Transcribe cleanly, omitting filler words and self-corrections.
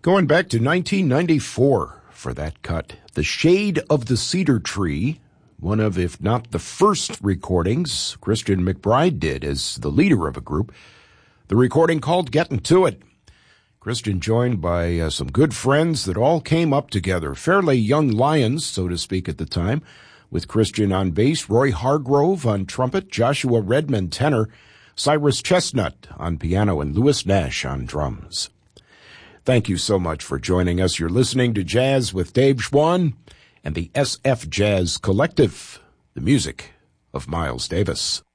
Going back to 1994 for that cut, The Shade of the Cedar Tree, one of, if not the first recordings Christian McBride did as the leader of a group. The recording called Getting To It. Christian joined by some good friends that all came up together, fairly young lions, so to speak, at the time, with Christian on bass, Roy Hargrove on trumpet, Joshua Redmond tenor, Cyrus Chestnut on piano, and Louis Nash on drums. Thank you so much for joining us. You're listening to Jazz with Dave Schwann and the SF Jazz Collective, the music of Miles Davis.